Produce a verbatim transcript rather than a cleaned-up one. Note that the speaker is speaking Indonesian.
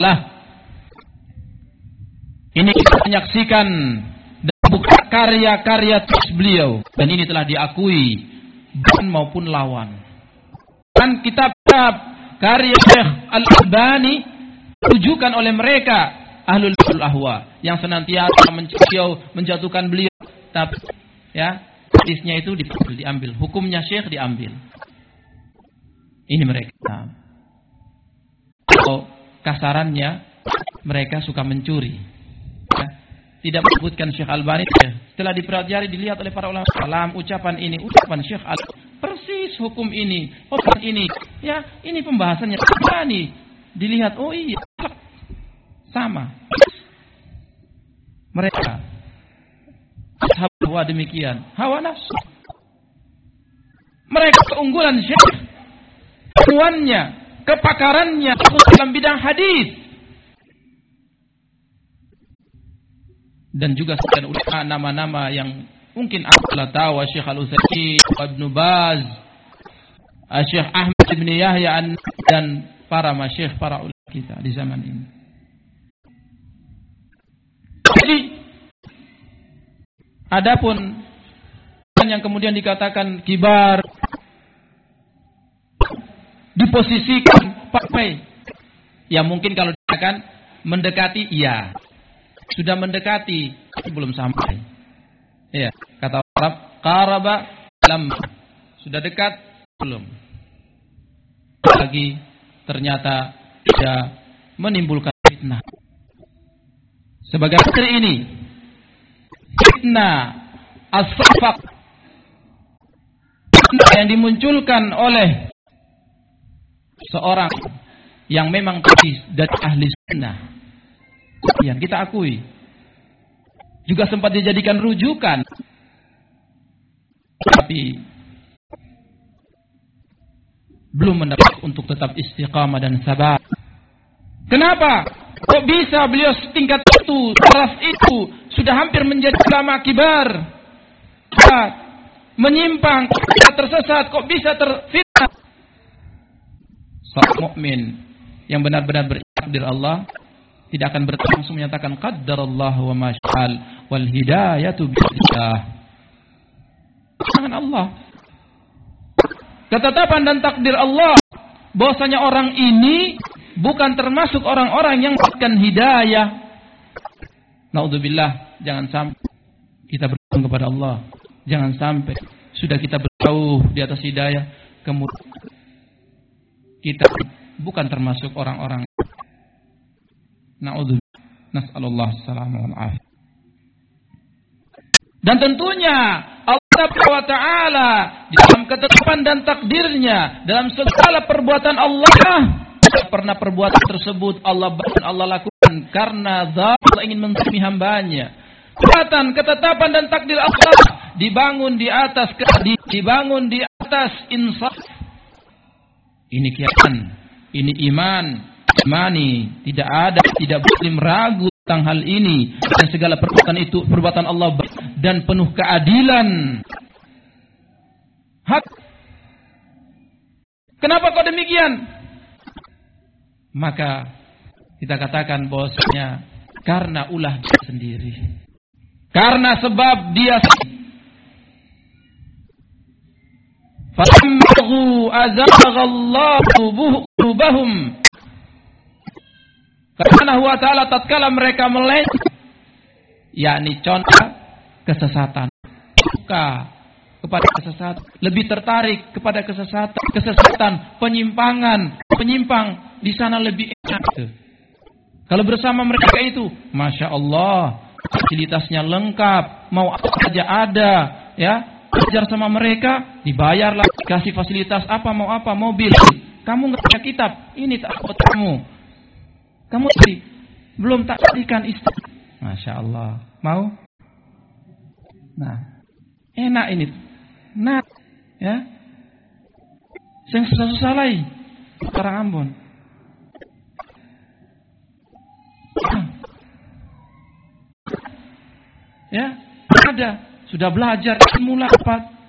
lah. Ini kita menyaksikan dan bukan karya-karya tulis beliau, dan ini telah diakui dan maupun lawan. Dan kitab-kitab karya Syekh Al-Albani rujukan oleh mereka ahlul ahwa yang senantiasa mencium menjatuhkan beliau, tapi ya hadisnya itu diambil, diambil, hukumnya Syekh diambil. Ini mereka. Atau kasarannya mereka suka mencuri. Ya, tidak menyebutkan Syekh Albani. Ya. Setelah dipelajari dilihat oleh para ulama dalam ucapan ini, ucapan Syekh Albani persis hukum ini, hukum ini. Ya, ini pembahasannya Albani. Dilihat, oh iya, sama. Mereka hawa demikian, hawa nafsu. Mereka keunggulan Syekh, keunggulannya, kepakarannya dalam bidang hadis. Dan juga sekian ulama nama-nama yang mungkin anda tahu, Syekh Al-Utsaimin, Ibnu Baz, Syekh Ahmad bin Yahya, dan para masyayikh, para ulama kita di zaman ini. Jadi adapun yang kemudian dikatakan kibar, diposisikan pakai, ya mungkin kalau dikatakan mendekati, iya. Sudah mendekati, tapi belum sampai. Ya, kata Arab, qaraba lam. Sudah dekat, belum. Lagi ternyata tidak menimbulkan fitnah. Sebagai materi ini, fitnah as-safaq, fitnah yang dimunculkan oleh seorang yang memang dari ahli sunnah. Yang kita akui juga sempat dijadikan rujukan, tapi belum mendapat untuk tetap istiqamah dan sabar. Kenapa? Kok bisa beliau setingkat itu, keras itu, sudah hampir menjadi ulama kibar, menyimpang, tersesat, kok bisa terfitnah? Seorang mukmin yang benar-benar bertakdir Allah tidak akan berlangsung menyatakan qaddarallahu wa ma sya'al wal hidayatu biyadillah. Tangan Allah. Ketetapan dan takdir Allah bahwasanya orang ini bukan termasuk orang-orang yang mendapatkan hidayah. Naudzubillah, jangan sampai kita berdoa kepada Allah. Jangan sampai sudah kita berjauh di atas hidayah, kemudian kita bukan termasuk orang-orang. Na'udzubillah, nas'alullah salamah wal afiyah. Dan tentunya Allah Subhanahu wa taala di dalam ketetapan dan takdirnya, dalam segala perbuatan Allah, tidak pernah perbuatan tersebut Allah bahkan Allah lakukan karena Allah ingin menzalimi hambanya. Perbuatan, ketetapan dan takdir Allah dibangun di atas dibangun di atas insaf. Ini keyakinan, ini iman. Imani, tidak ada, tidak boleh meragu tentang hal ini, dan segala perbuatan itu perbuatan Allah dan penuh keadilan. Hak. Kenapa kok demikian? Maka kita katakan bahwasanya karena ulah dia sendiri, karena sebab dia falamma azaghallahu qulubahum. Karena wa ta'ala tatkala mereka melenceng, yakni contoh kesesatan, suka kepada kesesatan, lebih tertarik kepada kesesatan, kesesatan, penyimpangan, penyimpang di sana lebih enak. Kalau bersama mereka itu, masya Allah, fasilitasnya lengkap, mau apa saja ada, ya. Belajar sama mereka, dibayarlah, kasih fasilitas apa mau apa, mobil. Kamu nggak punya kitab, ini tak buat kamu. Kamu tadi belum tak berikan istri. Masya Allah. Mau? Nah, enak ini. Nah, ya. Yang susah-susah lagi. Orang Ambon. Ya, ada. Sudah belajar ilmu lapat.